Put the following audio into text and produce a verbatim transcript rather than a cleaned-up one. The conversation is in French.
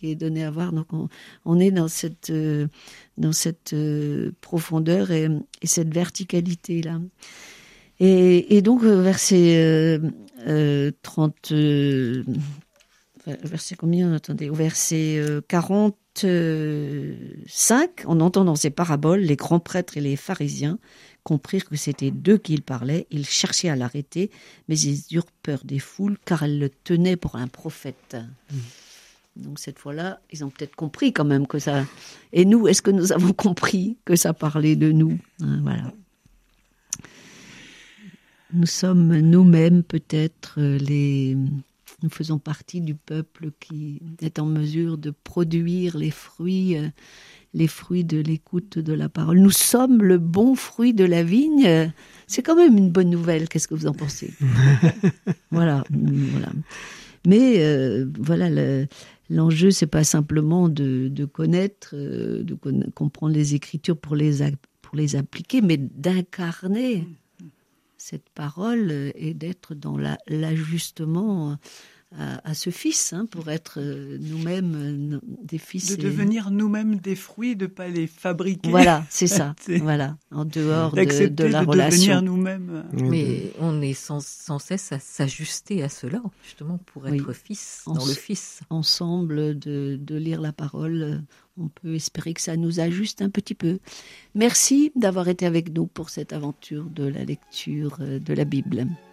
qui est donné à voir. Donc on, on est dans cette, euh, dans cette euh, profondeur et, et cette verticalité-là. Et, et donc, verset euh, euh, trente... Euh, verset combien? Attendez, au verset euh, quarante-cinq, on entend dans ces paraboles les grands prêtres et les pharisiens comprirent que c'était d'eux qu'il parlait. Ils cherchaient à l'arrêter, mais ils eurent peur des foules, car elles le tenaient pour un prophète. Mmh. Donc cette fois-là, ils ont peut-être compris quand même que ça... Et nous, est-ce que nous avons compris que ça parlait de nous? Hein, voilà. Nous sommes nous-mêmes peut-être les... Nous faisons partie du peuple qui est en mesure de produire les fruits, euh, les fruits de l'écoute de la parole. Nous sommes le bon fruit de la vigne. C'est quand même une bonne nouvelle. Qu'est-ce que vous en pensez? Voilà, voilà. Mais euh, voilà, le, l'enjeu, c'est pas simplement de, de connaître, euh, de conna- comprendre les Écritures pour les, a- pour les appliquer, mais d'incarner cette parole et d'être dans la, l'ajustement à, à ce fils, hein, pour être nous-mêmes des fils. De et... devenir nous-mêmes des fruits, de ne pas les fabriquer. Voilà, c'est ça. c'est... Voilà, en dehors de, de la de relation. Devenir nous-mêmes. Mais on est sans, sans cesse à s'ajuster à cela, justement, pour être oui. fils, dans Ens- le fils. Ensemble, de, de lire la parole, on peut espérer que ça nous ajuste un petit peu. Merci d'avoir été avec nous pour cette aventure de la lecture de la Bible.